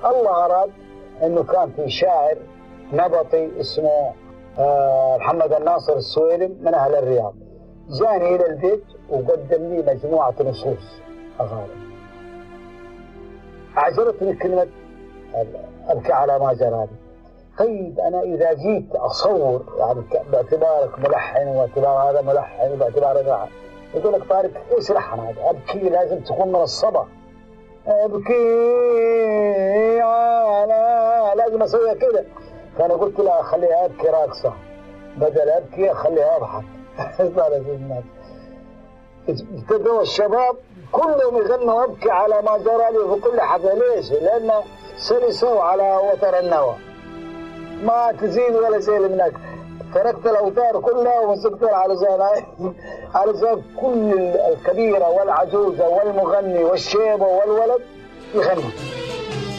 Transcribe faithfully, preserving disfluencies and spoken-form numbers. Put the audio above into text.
الله أراد أنه كان في شاعر نبطي اسمه محمد الناصر السويلم من أهل الرياض، جاني إلى البيت وقدم لي مجموعة نصوص أغاني. أعجبتني كلمة أبكي على ما جرى. طيب أنا إذا جيت أصور يعني باعتبارك ملحن واعتبار هذا ملحن وباعتبار هذا، يقول لك طارق إيش لحن هذا؟ أبكي لازم تكون من الصبا، أبكي على لازم أسويها كده. فأنا قلت لا أخليها أبكي راقصة، بدل أبكي أخليها أضحك. ابتدوا الشباب كلهم يغنوا أبكي على ما جرى لي في كل حاجة. ليش؟ لأن سلسوا على وتر النوى، ما تزيد ولا زي منك. تركت الأوتار كلها ومسكت على زي على زي كل الكبيرة والعجوزة والمغني والشيبة والولد يغني.